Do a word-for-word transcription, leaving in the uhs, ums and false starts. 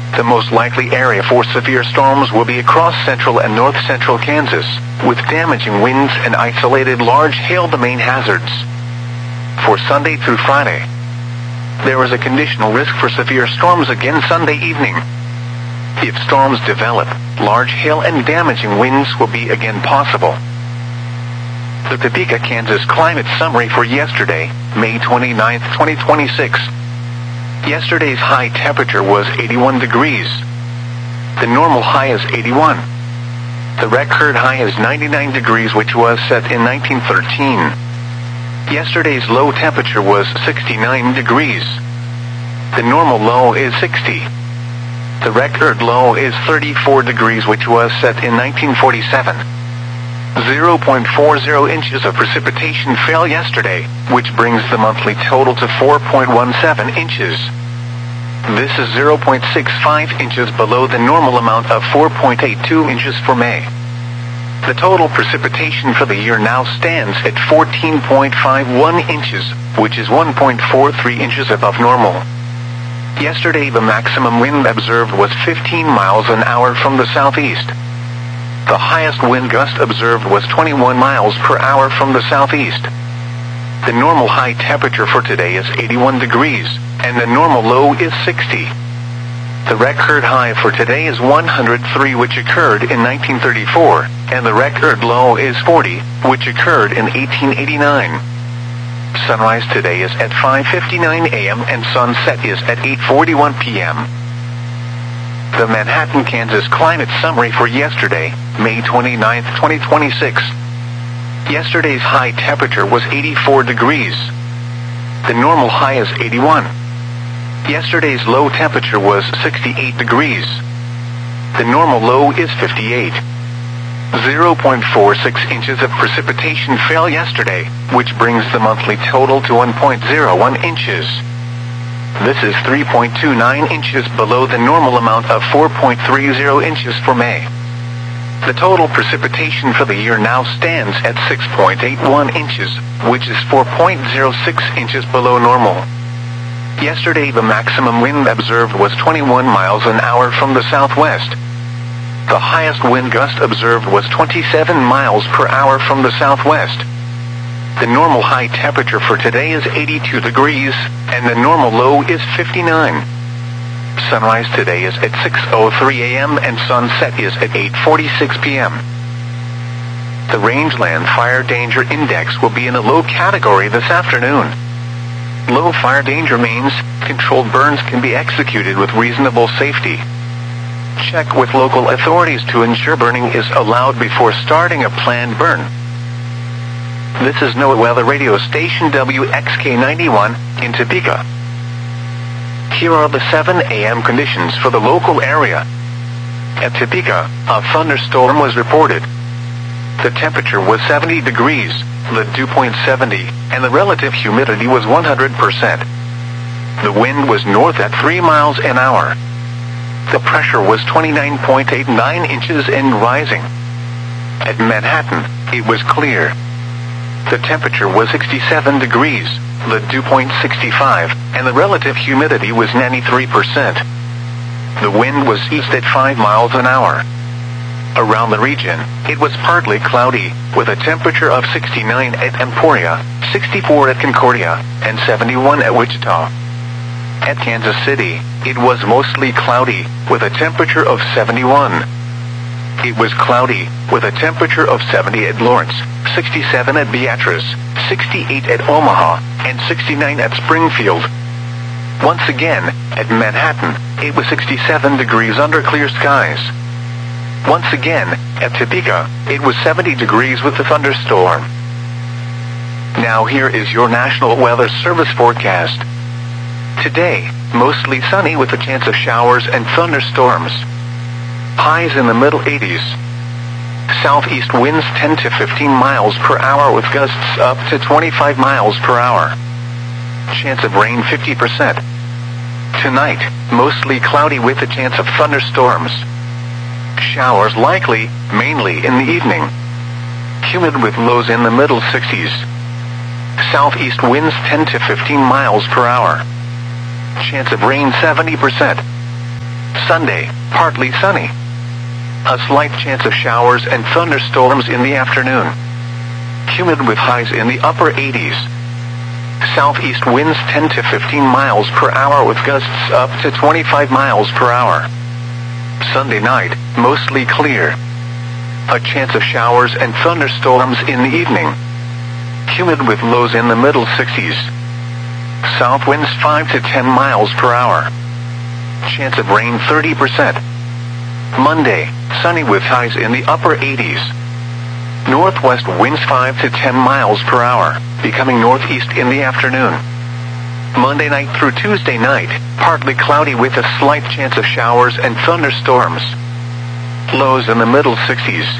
The most likely area for severe storms will be across central and north-central Kansas, with damaging winds and isolated large hail the main hazards. For Sunday through Friday, there is a conditional risk for severe storms again Sunday evening. If storms develop, large hail and damaging winds will be again possible. The Topeka, Kansas climate summary for yesterday, May twenty-ninth, twenty twenty-six. Yesterday's high temperature was eighty-one degrees. The normal high is eighty-one. The record high is ninety-nine degrees, which was set in nineteen thirteen. Yesterday's low temperature was sixty-nine degrees. The normal low is sixty. The record low is thirty-four degrees, which was set in nineteen forty-seven. zero point four zero inches of precipitation fell yesterday, which brings the monthly total to four point one seven inches. This is zero point six five inches below the normal amount of four point eight two inches for May. The total precipitation for the year now stands at fourteen point five one inches, which is one point four three inches above normal. Yesterday the maximum wind observed was fifteen miles an hour from the southeast. The highest wind gust observed was twenty-one miles per hour from the southeast. The normal high temperature for today is eighty-one degrees, and the normal low is sixty. The record high for today is one hundred three, which occurred in nineteen thirty-four, and the record low is forty, which occurred in eighteen eighty-nine. Sunrise today is at five fifty-nine a m and sunset is at eight forty-one p m The Manhattan, Kansas climate summary for yesterday, May twenty-ninth, twenty twenty-six. Yesterday's high temperature was eighty-four degrees. The normal high is eighty-one. Yesterday's low temperature was sixty-eight degrees. The normal low is fifty-eight. zero point four six inches of precipitation fell yesterday, which brings the monthly total to one point zero one inches. This is three point two nine inches below the normal amount of four point three zero inches for May. The total precipitation for the year now stands at six point eight one inches, which is four point zero six inches below normal. Yesterday the maximum wind observed was twenty-one miles an hour from the southwest. The highest wind gust observed was twenty-seven miles per hour from the southwest. The normal high temperature for today is eighty-two degrees, and the normal low is fifty-nine. Sunrise today is at six oh three a m and sunset is at eight forty-six p m The Rangeland Fire Danger Index will be in a low category this afternoon. Low fire danger means controlled burns can be executed with reasonable safety. Check with local authorities to ensure burning is allowed before starting a planned burn. This is NOAA Weather Radio Station W X K ninety-one in Topeka. Here are the seven a m conditions for the local area. At Topeka, a thunderstorm was reported. The temperature was seventy degrees, the dew point seventy, and the relative humidity was one hundred percent. The wind was north at three miles an hour. The pressure was twenty-nine point eight nine inches and rising. At Manhattan, it was clear. The temperature was sixty-seven degrees, the dew point sixty-five, and the relative humidity was ninety-three percent. The wind was east at five miles an hour. Around the region, it was partly cloudy, with a temperature of sixty-nine at Emporia, sixty-four at Concordia, and seventy-one at Wichita. At Kansas City, it was mostly cloudy, with a temperature of seventy-one. It was cloudy, with a temperature of seventy at Lawrence, sixty-seven at Beatrice, sixty-eight at Omaha, and sixty-nine at Springfield. Once again, at Manhattan, it was sixty-seven degrees under clear skies. Once again, at Topeka, it was seventy degrees with a thunderstorm. Now here is your National Weather Service forecast. Today, mostly sunny with a chance of showers and thunderstorms. Highs in the middle eighties. Southeast winds ten to fifteen miles per hour with gusts up to twenty-five miles per hour. Chance of rain fifty percent. Tonight, mostly cloudy with a chance of thunderstorms. Showers likely, mainly in the evening. Humid with lows in the middle sixties. Southeast winds ten to fifteen miles per hour. Chance of rain seventy percent. Sunday, partly sunny. A slight chance of showers and thunderstorms in the afternoon. Humid with highs in the upper eighties. Southeast winds ten to fifteen miles per hour with gusts up to twenty-five miles per hour. Sunday night, mostly clear. A chance of showers and thunderstorms in the evening. Humid with lows in the middle sixties. South winds five to ten miles per hour. Chance of rain thirty percent. Monday, sunny with highs in the upper eighties. Northwest winds five to ten miles per hour, becoming northeast in the afternoon. Monday night through Tuesday night, partly cloudy with a slight chance of showers and thunderstorms. Lows in the middle sixties.